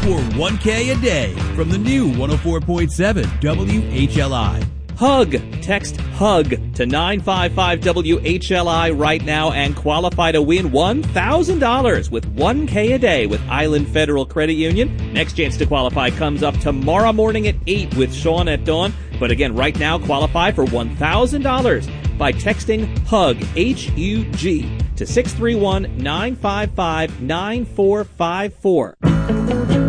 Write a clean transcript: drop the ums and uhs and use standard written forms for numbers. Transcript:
for $1K a day from the new 104.7 WHLI. HUG. Text HUG to 955 WHLI right now and qualify to win $1,000 with $1K a day with Island Federal Credit Union. Next chance to qualify comes up tomorrow morning at 8 with Sean at dawn. But again, right now, qualify for $1,000 by texting HUG, H-U-G, to 631-955-9454.